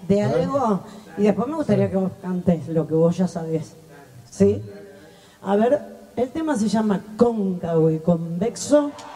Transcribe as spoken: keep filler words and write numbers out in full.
de algo y después me gustaría que vos cantes lo que vos ya sabés. ¿Sí? A ver, el tema se llama Cóncavo y Convexo.